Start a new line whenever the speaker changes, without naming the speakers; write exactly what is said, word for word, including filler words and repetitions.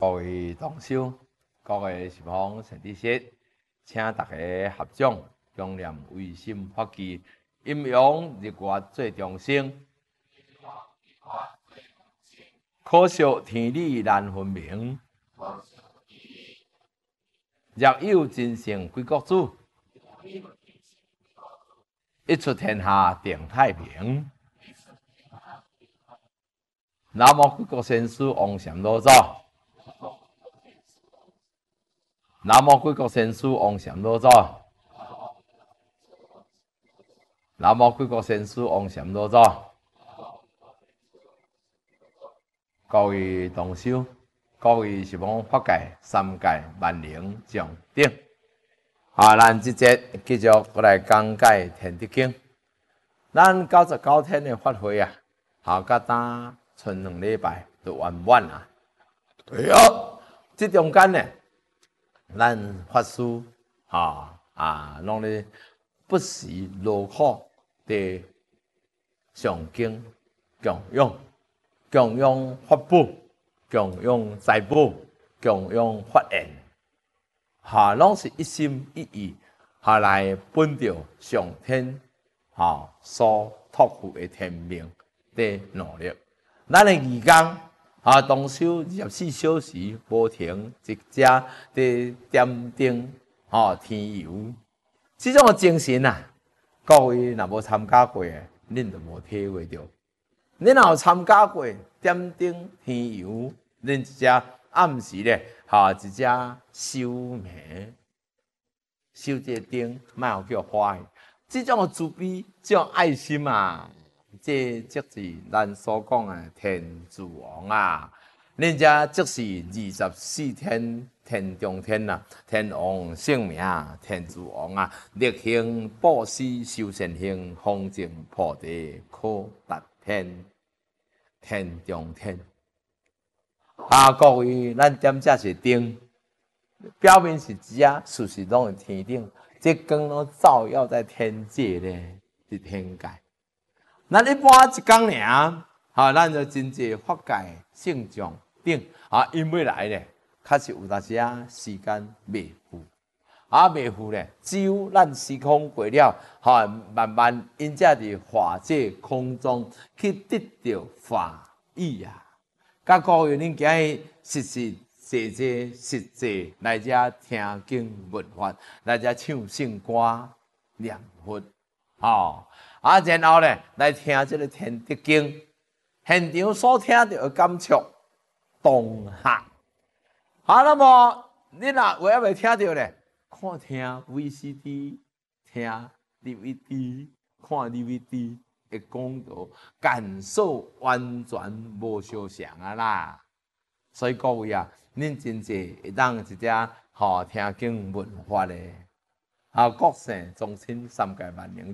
各位同修，各位十方善知识，请大家合掌，共念唯心法纪，阴阳日月最众生。可惜天理难分明，若有真圣归国主，一出天下定太平。南无贵国先师王禅老祖，南无贵国先师王禅老祖，南无贵国先师王禅老祖。各位同修，各位十方法界、三界、万灵众等，啊，咱即节继续过来讲解《天地经》。咱九十九天的法会啊，好甲呾剩两礼拜就完满啊。对啊，即中间呢，咱法师啊啊，拢咧不时劳苦地上经供养。供养法宝，供养财宝，供养法缘，哈，拢是一心一意，哈来本着上天，哈所托付的天命的努力。咱的义工，哈，同修二十四小时无停，一只的点灯，哈天游，这种的精神啊，各位若无参加过的，恁就无体会到。你若有参加过点灯天游，恁一只暗时咧，哈一只修眉、修这灯，莫有叫花的。这种慈悲、这种爱心啊，这即是咱所讲的天主王啊。恁遮即是二十四天天中天啊，天王圣名，天主王啊，力行布施修善行，方正菩提可达天。天中天啊，各位，咱点这是灯，表面是纸啊，事实拢是天顶，这光拢照耀在天界咧，是天界。咱一般一工尔，哈，咱就真济法界圣众等啊，因要来咧，确实有当时啊时间未赴，啊未赴咧，只有咱时空过了，哈，慢慢因才伫化界空中去得到法义啊！甲各位恁今日实实际际实际来遮听经闻法，来遮唱圣歌念佛，吼、啊，然后咧来听这个天地经，现场所听到的感触当下。好，那么你若有还未听到咧？看听 V C D， 听 D V D， 看 D V D 的讲道，感受完全无相像啊啦！所以各位啊，恁真济会当一只吼听经闻法的，啊，国圣众生三界万灵。